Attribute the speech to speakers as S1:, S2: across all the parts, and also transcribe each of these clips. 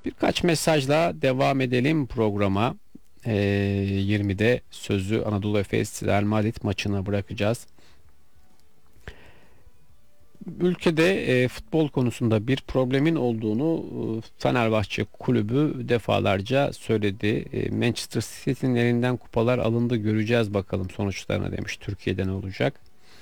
S1: Birkaç mesajla devam edelim programa. 20'de sözü Anadolu Efes Real Madrid maçına bırakacağız. Ülkede futbol konusunda bir problemin olduğunu Fenerbahçe kulübü defalarca söyledi. Manchester City'nin elinden kupalar alındı, göreceğiz bakalım sonuçlarına demiş. Türkiye'de ne olacak?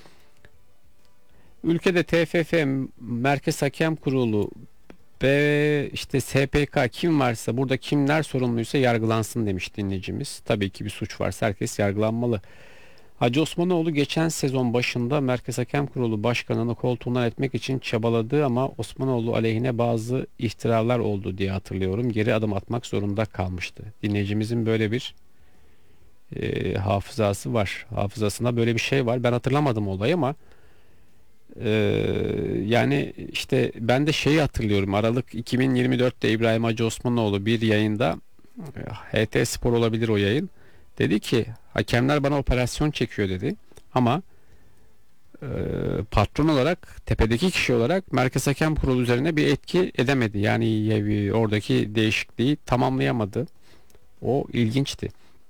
S1: Ülkede TFF, Merkez Hakem Kurulu ve işte SPK kim varsa burada kimler sorumluysa yargılansın demiş dinleyicimiz. Tabii ki bir suç varsa herkes yargılanmalı. Hacı Osmanoğlu geçen sezon başında Merkez Hakem Kurulu Başkanı'nı koltuğundan etmek için çabaladı ama Osmanoğlu aleyhine bazı iftiralar oldu diye hatırlıyorum. Geri adım atmak zorunda kalmıştı. Dinleyicimizin böyle bir hafızası var. Hafızasında böyle bir şey var. Ben hatırlamadım olayı ama e, yani işte ben de şeyi hatırlıyorum. Aralık 2024'te İbrahim Hacı Osmanoğlu bir yayında HT Spor olabilir o yayın. Dedi ki hakemler bana operasyon çekiyor dedi. Ama e, patron olarak tepedeki kişi olarak Merkez Hakem Kurulu üzerine bir etki edemedi. Yani oradaki değişikliği tamamlayamadı. O ilginçti.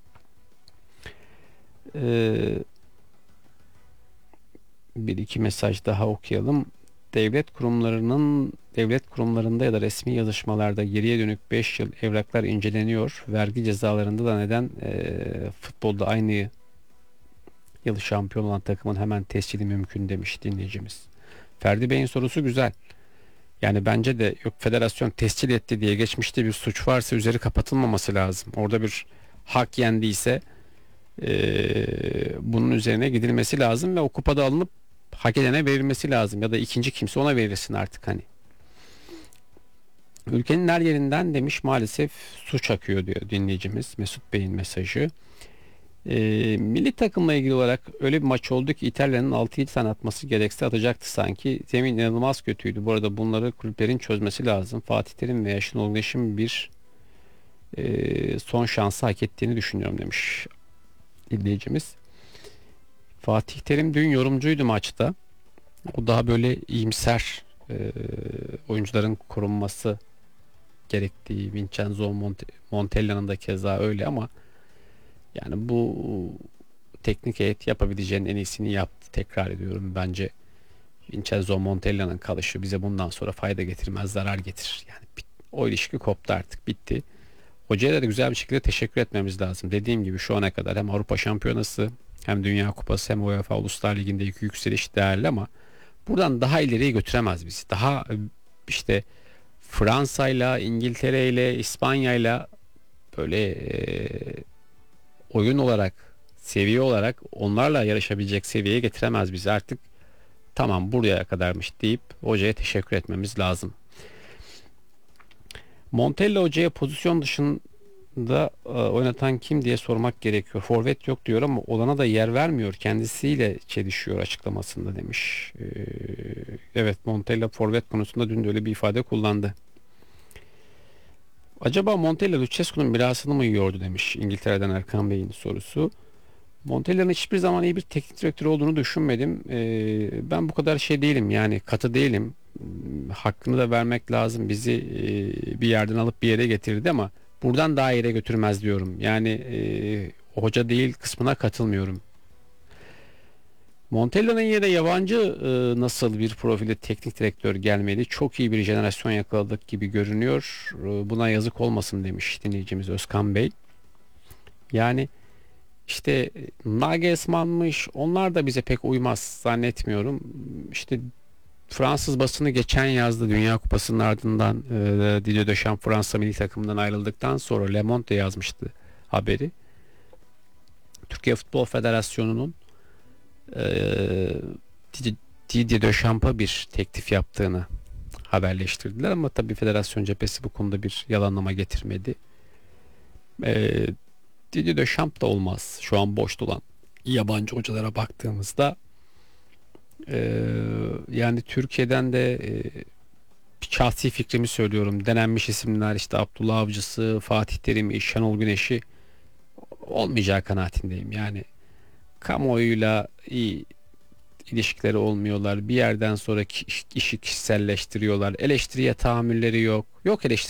S1: E, Bir iki mesaj daha okuyalım. Devlet kurumlarında ya da resmi yazışmalarda geriye dönük 5 yıl evraklar inceleniyor. Vergi cezalarında da neden futbolda aynı yıl şampiyon olan takımın hemen tescili mümkün demiş dinleyicimiz. Ferdi Bey'in sorusu güzel. Yani bence de yok federasyon tescil etti diye geçmişte bir suç varsa üzeri kapatılmaması lazım. Orada bir hak yendiyse bunun üzerine gidilmesi lazım ve o kupada alınıp hak edene verilmesi lazım ya da ikinci kimse ona verilsin artık hani. Ülkenin her yerinden demiş maalesef suç akıyor diyor dinleyicimiz Mesut Bey'in mesajı. Milli takımla ilgili olarak öyle bir maç oldu ki İtalya'nın 6-7 tane atması gerekse atacaktı sanki. Zemin inanılmaz kötüydü. Bu arada bunları kulüplerin çözmesi lazım. Fatih Terim veya Şenol Güneş'in bir son şansı hak ettiğini düşünüyorum demiş dinleyicimiz. Fatih Terim dün yorumcuydu maçta. O daha böyle iyimser oyuncuların korunması gerektiği Vincenzo Montella'nın da keza öyle ama yani bu teknik heyet yapabileceğinin en iyisini yaptı. Tekrar ediyorum bence Vincenzo Montella'nın kalışı bize bundan sonra fayda getirmez, zarar getirir. Yani o ilişki koptu artık, bitti. Hocaya da güzel bir şekilde teşekkür etmemiz lazım. Dediğim gibi şu ana kadar hem Avrupa Şampiyonası hem Dünya Kupası hem UEFA Uluslar Ligi'ndeki yükseliş değerli ama buradan daha ileriye götüremez bizi. Daha işte Fransa'yla, İngiltere'yle, İspanya'yla böyle oyun olarak, seviye olarak onlarla yarışabilecek seviyeye getiremez bizi. Artık tamam buraya kadarmış deyip hocaya teşekkür etmemiz lazım. Montella hocaya pozisyon dışında oynatan kim diye sormak gerekiyor. Forvet yok diyor ama olana da yer vermiyor. Kendisiyle çelişiyor açıklamasında demiş. Evet, Montella forvet konusunda dün de öyle bir ifade kullandı. Acaba Montella Lucescu'nun mirasını mı yiyordu demiş İngiltere'den Erkan Bey'in sorusu. Montella'nın hiçbir zaman iyi bir teknik direktör olduğunu düşünmedim. Ben bu kadar şey değilim yani katı değilim. Hakkını da vermek lazım. Bizi bir yerden alıp bir yere getirdi ama buradan daha yere götürmez diyorum. Yani hoca değil kısmına katılmıyorum. Montella'nın yerine yabancı nasıl bir profilde teknik direktör gelmeli? Çok iyi bir jenerasyon yakaladık gibi görünüyor. Buna yazık olmasın demiş dinleyicimiz Özkan Bey. Yani işte Nagelsmann'mış onlar da bize pek uymaz zannetmiyorum. İşte Fransız basını geçen yazdı Dünya Kupası'nın ardından Didier Deschamps Fransa milli takımından ayrıldıktan sonra Le Monde yazmıştı haberi. Türkiye Futbol Federasyonu'nun Didier Deschamps'a bir teklif yaptığını haberleştirdiler ama tabii federasyon cephesi bu konuda bir yalanlama getirmedi. E, Didier Deschamps da olmaz. Şu an boş olan yabancı hocalara baktığımızda yani Türkiye'den de şahsi fikrimi söylüyorum. Denenmiş isimler işte Abdullah Avcısı, Fatih Terim'i, Şenol Güneş'i olmayacağı kanaatindeyim. Yani kamuoyuyla iyi ilişkileri olmuyorlar. Bir yerden sonra işi kişiselleştiriyorlar. Eleştiriye tahammülleri yok. Yok eleştiri